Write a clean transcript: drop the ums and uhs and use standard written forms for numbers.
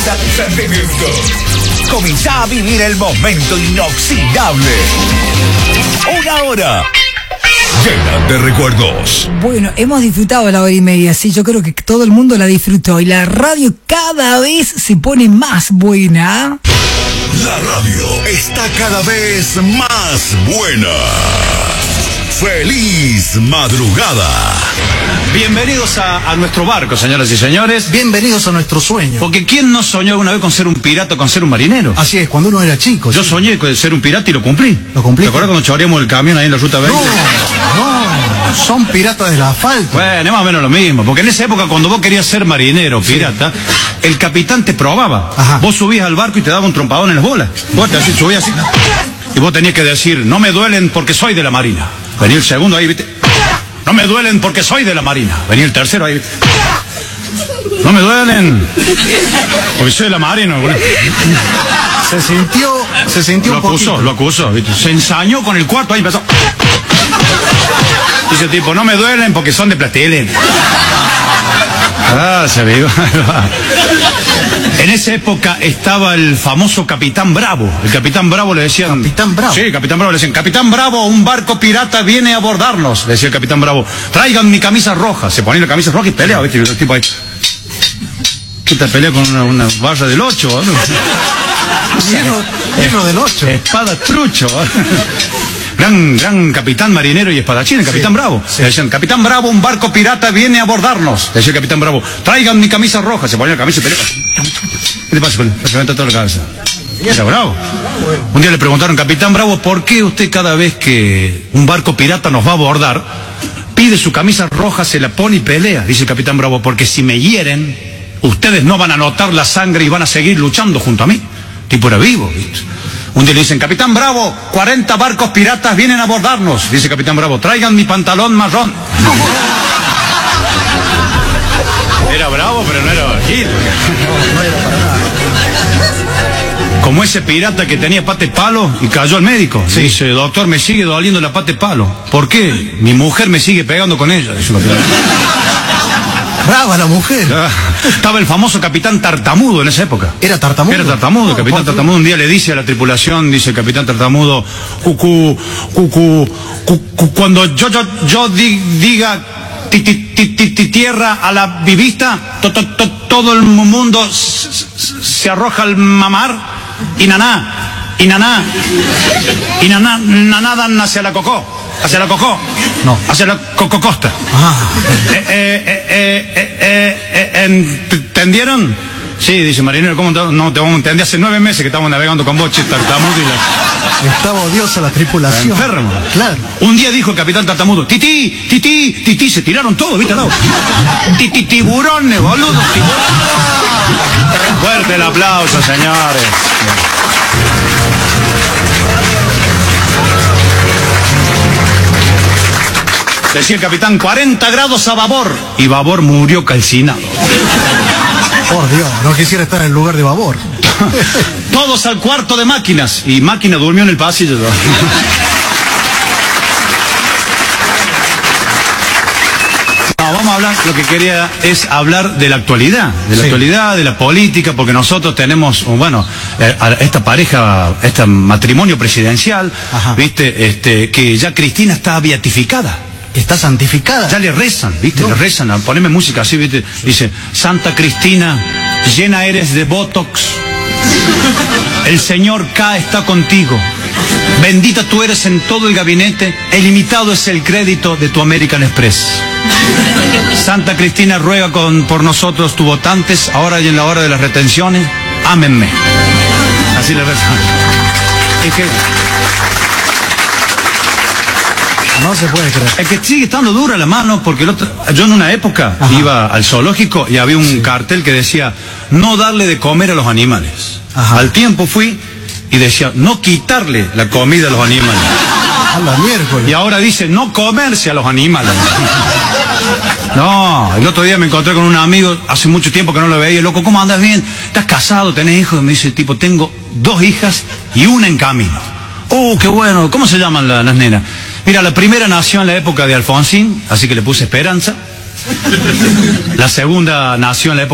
entretenimiento. Comienza a vivir el momento inoxidable. Una hora llena de recuerdos. Bueno, hemos disfrutado la hora y media, sí, yo creo que todo el mundo la disfrutó y la radio cada vez se pone más buena. La radio está cada vez más buena. ¡Feliz madrugada! Bienvenidos a nuestro barco, señoras y señores. Bienvenidos a nuestro sueño. Porque ¿quién no soñó alguna vez con ser un pirata, con ser un marinero? Así es, cuando uno era chico. Yo sí. soñé con ser un pirata y lo cumplí. ¿Lo cumplí? ¿Te acuerdas cuando choreamos el camión ahí en la ruta 20? No, son piratas del asfalto. Bueno, es más o menos lo mismo. Porque en esa época, cuando vos querías ser marinero, pirata, el capitán te probaba. Ajá. Vos subías al barco y te daba un trompadón en las bolas. Vos te subías así. Y vos tenías que decir, no me duelen porque soy de la marina. Venía el segundo ahí, ¿viste? No me duelen porque soy de la marina. Venía el tercero ahí, ¿viste? No me duelen porque soy de la marina. Se sintió un poquito. Lo acusó, ¿viste? Se ensañó con el cuarto, ahí empezó. Dice tipo, no me duelen porque son de plastilina. Ah, se vio. En esa época estaba el famoso Capitán Bravo. El Capitán Bravo le decían... ¿Capitán Bravo? Sí, Capitán Bravo le decían, Capitán Bravo, un barco pirata viene a abordarnos. Le decía el Capitán Bravo, traigan mi camisa roja. Se ponía la camisa roja y peleaba, ¿viste? El tipo ahí... ¿Qué te pelea con una barra del 8? Lleno del 8. Espada trucho. Gran capitán marinero y espadachín, el Capitán Bravo. Le decían, Capitán Bravo, un barco pirata viene a abordarnos. Le decía el Capitán Bravo, traigan mi camisa roja. Se ponía la camisa y peleaba. ¿Qué te pasa con él? Se levanta toda la cabeza. Era bravo. Un día le preguntaron, Capitán Bravo, ¿por qué usted cada vez que un barco pirata nos va a abordar, pide su camisa roja, se la pone y pelea? Dice el Capitán Bravo, porque si me hieren, ustedes no van a notar la sangre y van a seguir luchando junto a mí. El tipo era vivo, ¿viste? Un día le dicen, Capitán Bravo, 40 barcos piratas vienen a abordarnos. Dice Capitán Bravo, traigan mi pantalón marrón. Era bravo, pero no era Gil. No era para nada. Como ese pirata que tenía pata de palo y cayó al médico. Sí. Dice, doctor, me sigue doliendo la pata de palo. ¿Por qué? Mi mujer me sigue pegando con ella. Dice el capitán. Brava la mujer. Estaba el famoso Capitán Tartamudo en esa época. ¿Era tartamudo? Era tartamudo. El Capitán Tartamudo un día le dice a la tripulación, dice el Capitán Tartamudo, cuando yo diga tierra a la vivista, todo el mundo se arroja al mar y nadan hacia la cocó. ¿Hacia la cocó? No. Hacia la costa. ¿Entendieron? Sí, dice marinero, ¿cómo no te vamos a entender? Hace 9 meses que estamos navegando con boche, tartamudo y la... Estaba odiosa la tripulación. Enfermo. Claro. Un día dijo el Capitán Tartamudo, tití, se tiraron todos, ¿viste? No. Tiburones, boludo. Fuerte el aplauso, señores. Decía el capitán, 40 grados a babor. Y babor murió calcinado. Por Dios, no quisiera estar en el lugar de babor. Todos al cuarto de máquinas. Y máquina durmió en el pasillo. No, vamos a hablar, lo que quería es hablar de la actualidad. De la actualidad, de la política, porque nosotros tenemos, bueno, esta pareja, este matrimonio presidencial, ¿viste? Que ya Cristina está beatificada. Está santificada. Ya le rezan, ¿viste? No. Le rezan, poneme música así, ¿viste? Dice, Santa Cristina, llena eres de botox. El señor K está contigo. Bendita tú eres en todo el gabinete. Ilimitado es el crédito de tu American Express. Santa Cristina ruega por nosotros, tus votantes, ahora y en la hora de las retenciones. Ámenme. Así le rezan. Es que... No se puede creer. Es que sigue estando dura la mano, porque yo en una época iba al zoológico y había un cartel que decía, no darle de comer a los animales. Al tiempo fui y decía, no quitarle la comida a los animales. A la miércoles. Y ahora dice, no comerse a los animales. No, el otro día me encontré con un amigo, hace mucho tiempo que no lo veía, loco, ¿cómo andas bien? ¿Estás casado? ¿Tenés hijos? Y me dice, tipo, tengo 2 hijas y una en camino. Qué bueno, ¿cómo se llaman las nenas? Mira, la primera nació en la época de Alfonsín, así que le puse Esperanza. La segunda nació en la época